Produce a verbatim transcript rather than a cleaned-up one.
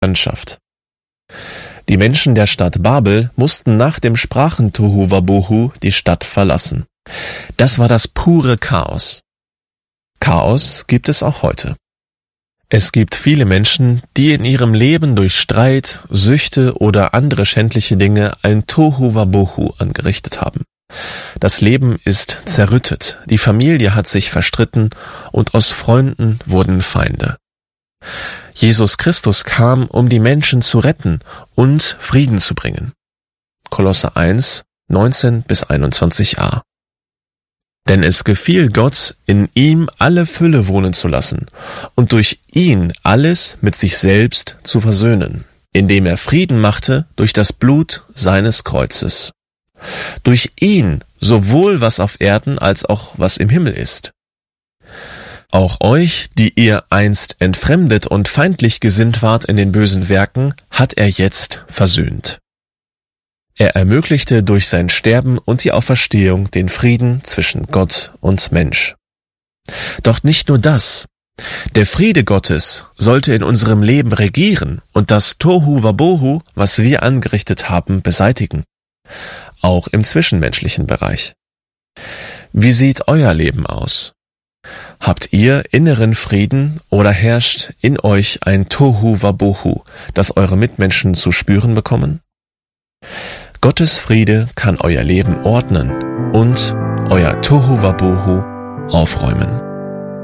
Landschaft. Die Menschen der Stadt Babel mussten nach dem Sprachen-Tohuwabohu die Stadt verlassen. Das war das pure Chaos. Chaos gibt es auch heute. Es gibt viele Menschen, die in ihrem Leben durch Streit, Süchte oder andere schändliche Dinge ein Tohuwabohu angerichtet haben. Das Leben ist zerrüttet, die Familie hat sich verstritten und aus Freunden wurden Feinde. Jesus Christus kam, um die Menschen zu retten und Frieden zu bringen. Kolosser eins, neunzehn bis einundzwanzig a. Denn es gefiel Gott, in ihm alle Fülle wohnen zu lassen und durch ihn alles mit sich selbst zu versöhnen, indem er Frieden machte durch das Blut seines Kreuzes. Durch ihn sowohl was auf Erden als auch was im Himmel ist. Auch euch, die ihr einst entfremdet und feindlich gesinnt wart in den bösen Werken, hat er jetzt versöhnt. Er ermöglichte durch sein Sterben und die Auferstehung den Frieden zwischen Gott und Mensch. Doch nicht nur das. Der Friede Gottes sollte in unserem Leben regieren und das Tohuwabohu, was wir angerichtet haben, beseitigen. Auch im zwischenmenschlichen Bereich. Wie sieht euer Leben aus? Habt ihr inneren Frieden oder herrscht in euch ein Tohuwabohu, das eure Mitmenschen zu spüren bekommen? Gottes Friede kann euer Leben ordnen und euer Tohuwabohu aufräumen.